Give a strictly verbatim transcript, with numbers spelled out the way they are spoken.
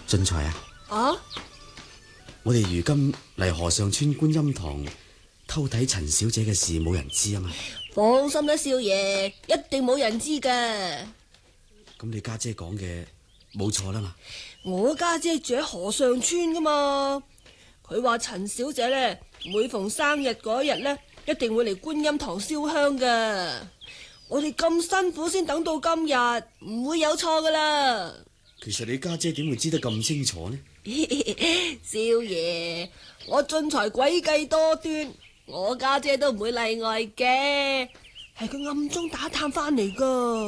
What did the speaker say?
俊才啊！ 啊！ 我哋如今嚟河上村觀音堂偷睇陳小姐嘅事，冇人知啊嘛。 放心啦，少爺，一定冇人知噶。 咁你家姐講嘅冇錯啦嘛？ 我家姐住喺河上村噶嘛，佢話陳小姐呢，每逢生日嗰日呢，一定會嚟觀音堂燒香噶。我哋咁辛苦先等到今日，唔會有錯噶啦。 其實你家姐點會知得咁清楚呢？ 少爺，我俊才詭計多端，我家姐都唔會例外嘅，係佢暗中打探翻嚟噶。